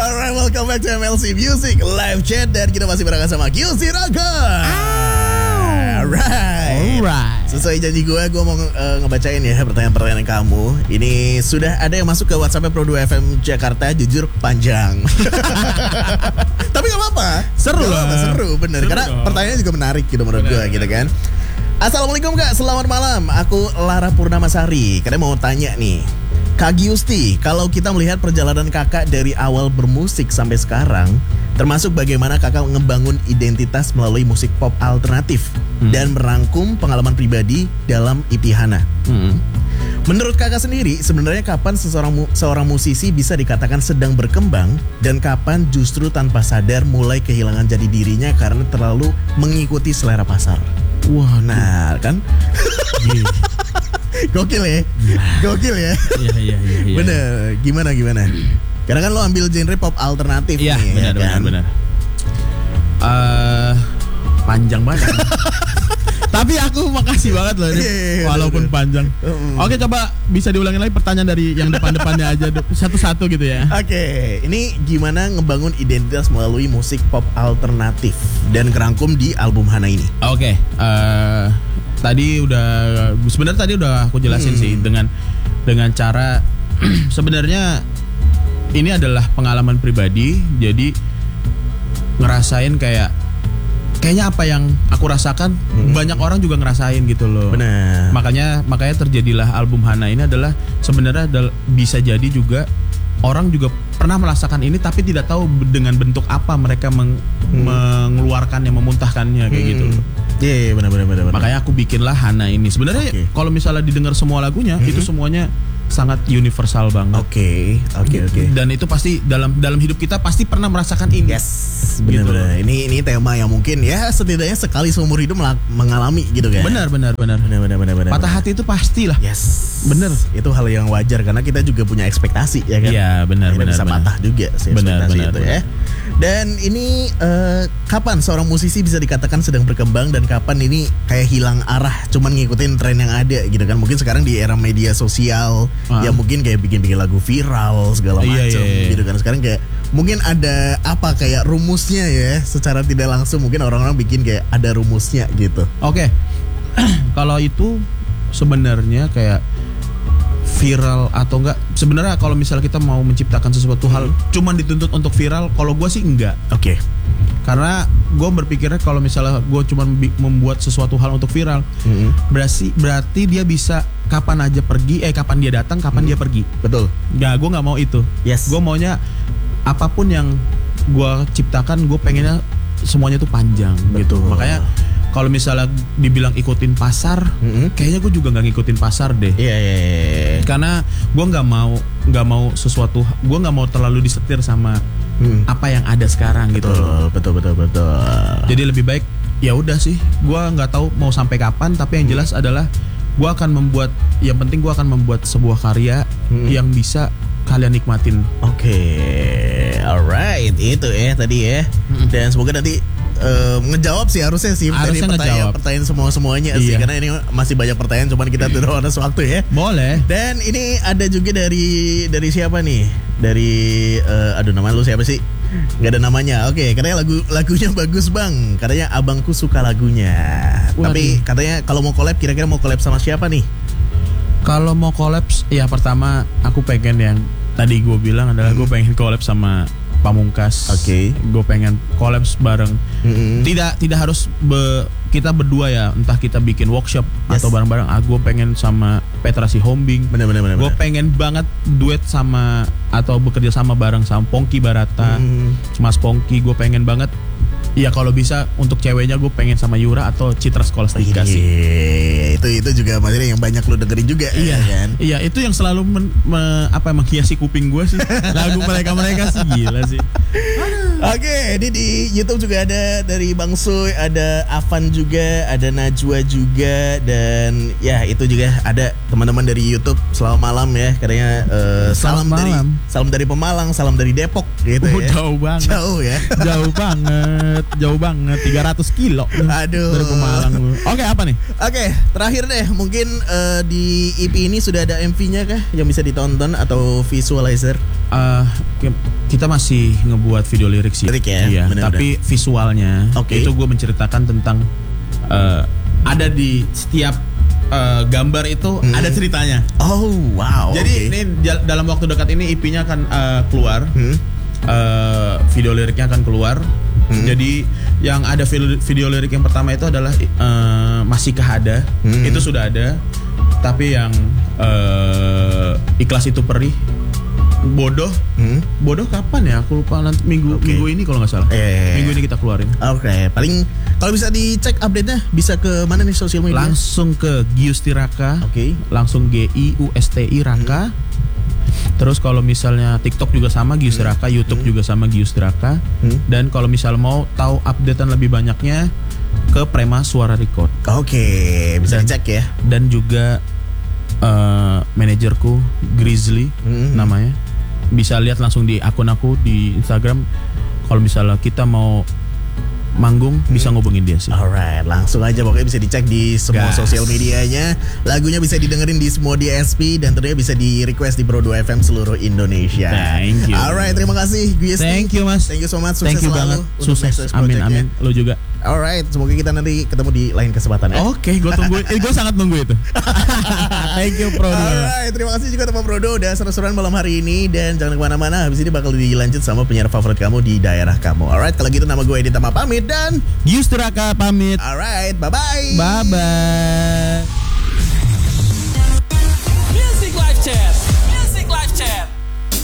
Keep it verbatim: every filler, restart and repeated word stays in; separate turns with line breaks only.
Alright, welcome back to M L C Music Live Chat. Dan kita masih bareng sama Q C Raga. Alright.
Alright.
Sesuai janji gue, gue mau uh, ngebacain ya pertanyaan-pertanyaan kamu. Ini sudah ada yang masuk ke WhatsApp Pro dua F M Jakarta. Jujur panjang. Tapi gak apa-apa.
Seru
gak
lah.
apa-apa, seru bener.
Seru
Karena
dong.
pertanyaannya juga menarik gitu menurut gue gitu kan. Assalamualaikum Kak, selamat malam. Aku Lara Purnamasari. Kadang mau tanya nih, Kak Giusti, kalau kita melihat perjalanan kakak dari awal bermusik sampai sekarang, termasuk bagaimana kakak ngebangun identitas melalui musik pop alternatif hmm. dan merangkum pengalaman pribadi dalam I P Hana. Hmm. Menurut kakak sendiri, sebenarnya kapan seseorang mu- seorang musisi bisa dikatakan sedang berkembang dan kapan justru tanpa sadar mulai kehilangan jati dirinya karena terlalu mengikuti selera pasar? Wah, nah kan? Gokil ya? Gokil ya?
Iya, iya, iya. iya.
Bener, gimana gimana? Karena kan lo ambil genre pop alternatif
Iya,
nih,
benar,
ya kan?
benar, benar. Uh, panjang banget. Tapi aku makasih banget loh,
Iya, iya, iya,
walaupun
benar.
panjang.
Mm.
Oke, coba bisa diulangin lagi pertanyaan dari yang depan-depannya aja, satu-satu gitu ya.
Oke, ini gimana ngebangun identitas melalui musik pop alternatif dan kerangkum di album Hana ini?
Oke, uh, tadi udah sebenarnya tadi udah aku jelasin
Hmm.
sih dengan dengan cara sebenarnya ini adalah pengalaman pribadi, jadi ngerasain kayak kayaknya apa yang aku rasakan hmm. banyak orang juga ngerasain gitu loh.
Benar.
Makanya makanya terjadilah album Hana ini adalah sebenarnya adal- bisa jadi juga orang juga pernah merasakan ini tapi tidak tahu dengan bentuk apa mereka meng- hmm. mengeluarkannya, memuntahkannya kayak
Hmm.
gitu.
Iya, yeah, benar benar benar.
Makanya aku bikinlah Hana ini. Sebenarnya
Okay.
kalau misalnya didengar semua lagunya,
Mm-hmm.
itu semuanya sangat universal banget.
Oke, oke, oke.
Dan itu pasti dalam dalam hidup kita pasti pernah merasakan ini.
Yes, benar-benar.
Gitu.
Ini ini tema yang mungkin ya setidaknya sekali seumur hidup melak- mengalami gitu kan.
Benar, benar, benar.
Benar, benar, benar, benar.
Patah hati itu pastilah.
Yes.
Bener.
Itu hal yang wajar karena kita juga punya ekspektasi ya kan.
Iya, benar,
Akhirnya
benar.
bisa
benar.
patah juga sih
Benar,
ekspektasi
benar,
itu
benar.
ya. Dan ini eh, kapan seorang musisi bisa dikatakan sedang berkembang dan kapan ini kayak hilang arah cuman ngikutin tren yang ada gitu kan. Mungkin sekarang di era media sosial
Ah.
ya mungkin kayak bikin-bikin lagu viral segala
Iya,
macam
iya, iya.
gitu kan. Sekarang kayak mungkin ada apa kayak rumusnya ya secara tidak langsung mungkin orang-orang bikin kayak ada rumusnya gitu.
Oke. Kalau itu sebenarnya kayak viral atau enggak, sebenarnya kalau misalnya kita mau menciptakan sesuatu hal cuman dituntut untuk viral, kalau gue sih enggak.
Oke.
Karena gue berpikirnya kalau misalnya gue cuma membuat sesuatu hal untuk viral,
Mm-hmm.
berarti berarti dia bisa kapan aja pergi, eh kapan dia datang, kapan
Mm.
dia pergi.
Betul.
Nggak, gue nggak mau itu.
Yes.
Gue maunya apapun yang gue ciptakan, gue pengennya semuanya tuh panjang gitu.
Betul.
Makanya kalau misalnya dibilang ikutin pasar,
Mm-hmm.
kayaknya gue juga nggak ngikutin pasar deh.
Iya, iya, iya.
Karena gue nggak mau nggak mau sesuatu, gue nggak mau terlalu disetir sama
Hmm.
apa yang ada sekarang gitu.
Betul, betul, betul, betul.
Jadi lebih baik ya udah sih, gue nggak tahu mau sampai kapan, tapi yang jelas adalah gue akan membuat, yang penting gue akan membuat sebuah karya
Hmm.
yang bisa kalian nikmatin.
Oke, alright, itu ya tadi ya.
Mm-mm.
Dan semoga nanti eh, ngejawab sih harusnya sih tadi
Harusnya
pertanyaan,
ngejawab.
pertanyaan semua semuanya sih,
Iya.
karena ini masih banyak pertanyaan, cuman kita tidak ada waktu ya.
Boleh.
Dan ini ada juga dari dari siapa nih? Dari eh, aduh nama lu siapa sih? Gak ada namanya. Oke, katanya lagu lagunya bagus bang. Katanya abangku suka lagunya.
Waduh.
Tapi katanya kalau mau collab kira-kira mau collab sama siapa nih?
Kalau mau kolaps, ya pertama aku pengen yang tadi gue bilang adalah gue pengen kolaps sama Pamungkas.
Oke.
Gue pengen kolaps bareng.
Mm-mm.
Tidak tidak harus be, kita berdua ya, entah kita bikin workshop
Yes.
atau bareng-bareng. Ah, gue pengen sama Petra Sihombing.
Bener bener bener.
Gue
bener.
pengen banget duet sama atau bekerja sama bareng sama Pongki Barata,
Mm.
Mas Pongki. Gue pengen banget. Ya kalau bisa untuk ceweknya gue pengen sama Yura atau Citra Skolastika sih.
Iya, itu itu juga materi yang banyak lo dengerin juga
Iya
ya kan.
Iya, itu yang selalu men, me- apa menghiasi kuping gue sih. Lagu mereka-mereka sih gila sih.
Oke, ini di YouTube juga ada dari Bang Suy, ada Avan juga, ada Najwa juga, dan ya itu juga ada teman-teman dari YouTube. Selamat malam ya, katanya eh, salam
Selamat
dari
malam.
salam dari Pemalang, salam dari Depok gitu
Oh,
ya.
jauh banget.
Jauh ya.
Jauh banget, jauh banget, tiga ratus kilo.
Aduh.
Dari Pemalang lu. Oke, apa nih?
Oke, terakhir deh, mungkin eh, di E P ini sudah ada M V-nya kah yang bisa ditonton atau visualizer?
uh, kita masih ngebuat video lirik sih.
Lirik ya,
iya.
bener-bener.
Tapi visualnya
Oke.
itu gue menceritakan tentang uh, ada di setiap uh, gambar itu
Hmm.
ada ceritanya.
Oh wow.
Jadi
oke.
ini jal- dalam waktu dekat ini E P-nya akan uh, keluar.
Hmm.
Uh, video liriknya akan keluar.
Hmm.
Jadi yang ada video, video lirik yang pertama itu adalah uh, Masihkah Ada.
Hmm.
Itu sudah ada. Tapi yang uh, Ikhlas Itu Perih, Bodoh,
Hmm.
Bodoh kapan ya? Aku lupa, nanti minggu
Oke.
minggu ini kalau nggak salah.
Eh.
Minggu ini kita keluarin.
Oke, paling kalau bisa dicek update-nya bisa ke mana nih sosial media?
Langsung ke Giusti Raka.
Oke.
Langsung G I U S T I Raka. Terus kalau misalnya TikTok juga sama Giusti Raka, YouTube juga sama Giusti Raka.
Hmm.
Dan kalau misal mau tahu updatean lebih banyaknya ke Prema Suara Record.
Oke, bisa
Dan-
dicek ya.
Dan juga eh, manajerku Grizzly
Hmm.
namanya. Bisa lihat langsung di akun aku di Instagram. Kalau misalnya kita mau manggung bisa ngubungin dia sih.
Alright, langsung aja pokoknya bisa dicek di semua
Gas.
sosial medianya. Lagunya bisa didengerin di semua D S P dan tentunya bisa di request di Pro dua F M seluruh Indonesia.
Thank you.
Alright, terima kasih Giusti.
Thank you mas.
Thank you so much. Sukses
Thank you
selalu
banget.
untuk
Sukses.
next
Amin
project-nya.
amin. Lu juga.
Alright, semoga kita nanti ketemu di lain kesempatan ya.
Oke, gue tunggu. Eh, gue sangat nunggu itu. Thank you Pro.
Alright, terima kasih juga teman Prodo udah seru-seruan malam hari ini. Dan jangan kemana-mana, habis ini bakal dilanjut sama penyiar favorit kamu di daerah kamu. Alright, kalau gitu nama gue Edita pamit dan
Giusti Raka pamit.
alright, bye-bye.
Bye bye.